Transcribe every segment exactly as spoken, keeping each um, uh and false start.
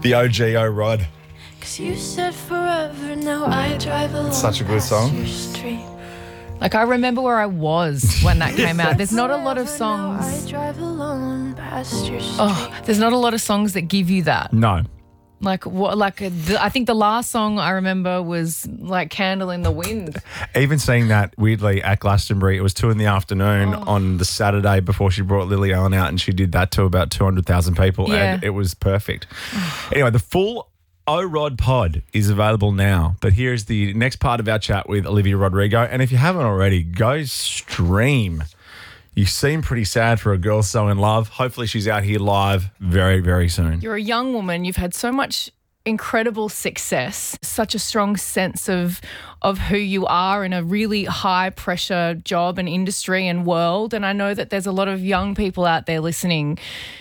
The O G O Rod. Cause you said forever, now I drive alone. Such a good song. Your street. Like, I remember where I was when that came out. There's not a lot of Now I songs. drive alone past your street. Oh, there's not a lot of songs that give you that. No. Like what? Like uh, the, I think the last song I remember was like "Candle in the Wind." Even seeing that weirdly at Glastonbury, it was two in the afternoon Oh. on the Saturday before she brought Lily Allen out, and she did that to about two hundred thousand people, Yeah. and it was perfect. Anyway, the full O-Rod pod is available now, but here's the next part of our chat with Olivia Rodrigo, and if you haven't already, go stream. You seem pretty sad for a girl so in love. Hopefully she's out here live very, very soon. You're a young woman. You've had so much incredible success, such a strong sense of of who you are in a really high pressure job and industry and world. And I know that there's a lot of young people out there listening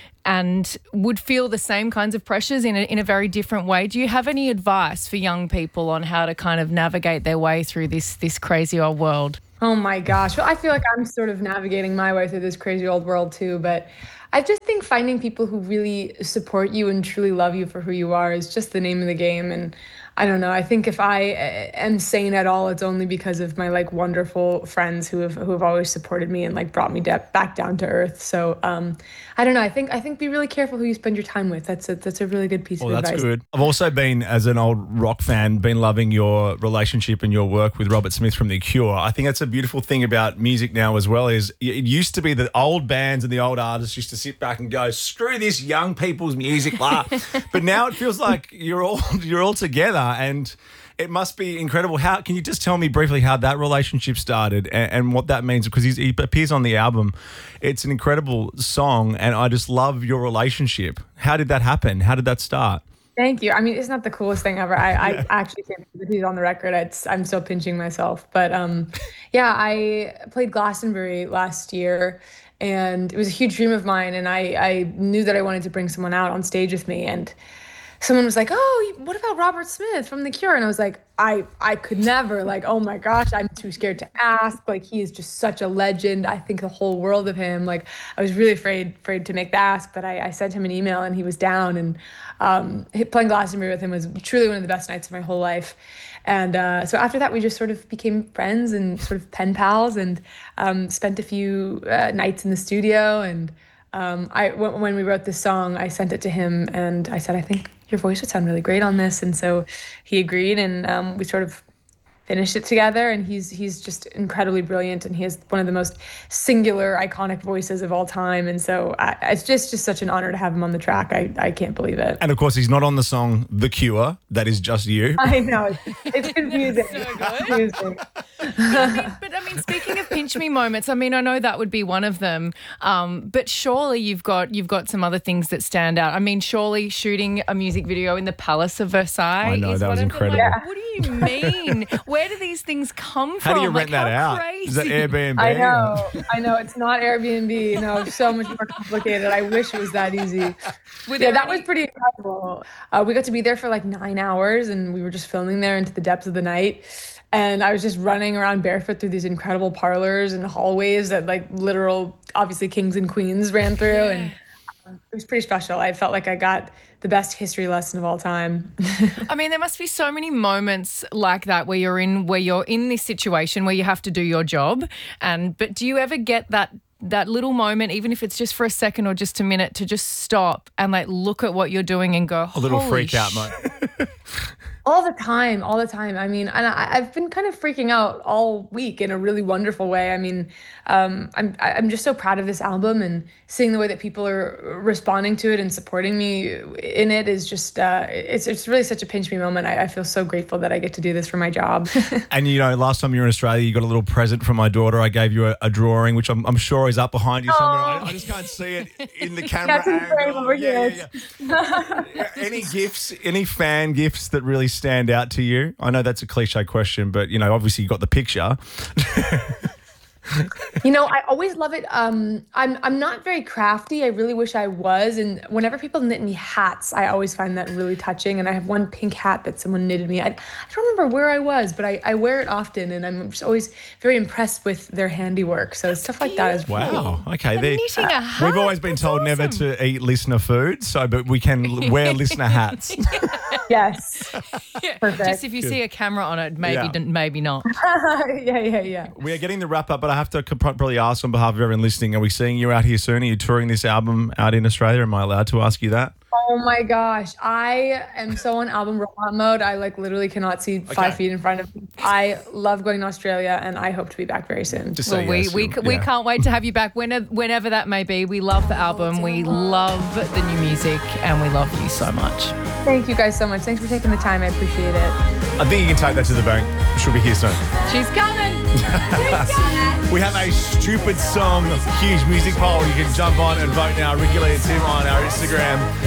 and would feel the same kinds of pressures in a, in a very different way. Do you have any advice for young people on how to kind of navigate their way through this this crazy old world? Oh my gosh. Well, I feel like I'm sort of navigating my way through this crazy old world too. But I just think finding people who really support you and truly love you for who you are is just the name of the game. And I don't know. I think if I uh, am sane at all, it's only because of my like wonderful friends who have who have always supported me and like brought me de- back down to earth. So um, I don't know. I think I think be really careful who you spend your time with. That's a that's a really good piece Well, of that's advice. good. I've also been, as an old rock fan, been loving your relationship and your work with Robert Smith from The Cure. I think that's a beautiful thing about music now as well, is it used to be the old bands and the old artists used to sit back and go, screw this young people's music, blah. But now it feels like you're all you're all together, and it must be incredible. How can you just tell me briefly how that relationship started and, and what that means? Because he's, he appears on the album. It's an incredible song, and I just love your relationship. How did that happen? How did that start? Thank you. I mean, it's not the coolest thing ever. I, I actually can't believe that he's on the record. It's, I'm still pinching myself. But um, yeah, I played Glastonbury last year, and it was a huge dream of mine. And I, I knew that I wanted to bring someone out on stage with me. And someone was like, oh, what about Robert Smith from The Cure? And I was like, I, I could never, like, oh my gosh, I'm too scared to ask. Like, he is just such a legend. I think the whole world of him. Like, I was really afraid, afraid to make the ask, but I, I sent him an email and he was down. And um, playing Glastonbury with him was truly one of the best nights of my whole life. And uh, so after that, we just sort of became friends and sort of pen pals, and um, spent a few uh, nights in the studio. And um, I, w- when we wrote this song, I sent it to him and I said, I think your voice would sound really great on this. And so he agreed, and um, we sort of finished it together. And he's he's just incredibly brilliant, and he has one of the most singular, iconic voices of all time. And so I, it's just just such an honor to have him on the track. I, I can't believe it. And of course, he's not on the song The Cure. That is just you. I know. It's, it's confusing. So It's confusing. But I mean, speaking of pinch me moments, I mean, I know that would be one of them. Um, but surely you've got you've got some other things that stand out. I mean, surely shooting a music video in the Palace of Versailles. I know, is that was one of them. incredible. Like, what do you mean? Where do these things come from? How do you Like, rent that how out? Crazy. Is that Airbnb? I know. I know. It's not Airbnb. No, it's so much more complicated. I wish it was that easy. Were Yeah, there that any- was pretty incredible. Uh, we got to be there for like nine hours, and we were just filming there into the depths of the night. And I was just running around barefoot through these incredible parlors and hallways that like literal, obviously kings and queens ran through. Yeah. And um, it was pretty special. I felt like I got the best history lesson of all time. I mean, there must be so many moments like that where you're in where you're in this situation where you have to do your job. And but do you ever get that that little moment, even if it's just for a second or just a minute, to just stop and like look at what you're doing and go, A little "Holy freak out sh-" moment. All the time, all the time. I mean, and I, I've been kind of freaking out all week in a really wonderful way. I mean, um, I'm I'm just so proud of this album, and seeing the way that people are responding to it and supporting me in it is just uh, it's it's really such a pinch me moment. I, I feel so grateful that I get to do this for my job. And, you know, last time you were in Australia, you got a little present from my daughter. I gave you a, a drawing, which I'm, I'm sure is up behind you somewhere. I, I just can't see it in the camera. That's in frame angle. over Yeah, here. yeah, yeah. Any gifts, any fan gifts that really stand out to you? I know that's a cliche question, but, you know, obviously you got the picture. You know, I always love it. Um, I'm I'm not very crafty. I really wish I was. And whenever people knit me hats, I always find that really touching. And I have one pink hat that someone knitted me. I, I don't remember where I was, but I, I wear it often, and I'm just always very impressed with their handiwork. So stuff like that is really Wow. Okay. A There- knitting a hat. We've always been That's told never awesome. to eat listener food, so but we can wear listener hats. yes. Yeah. Perfect. Just if you see a camera on it, maybe Yeah. d- maybe not. yeah, yeah, yeah. We are getting the wrap up, but I have to co- probably ask on behalf of everyone listening: are we seeing you out here soon? Are you touring this album out in Australia? Am I allowed to ask you that? Oh my gosh. I am so in album robot mode. I like literally cannot see five Okay. feet in front of me. I love going to Australia, and I hope to be back very soon. Just Well, say we yes, we, you- c we yeah. can't wait to have you back whenever, whenever that may be. We love the album. We love the new music, and we love you so much. Thank you guys so much. Thanks for taking the time. I appreciate it. I think you can take that to the bank. She'll be here soon. She's coming. We have a stupid song, huge music poll. You can jump on and vote now. Ricky Lee and Tim on our Instagram.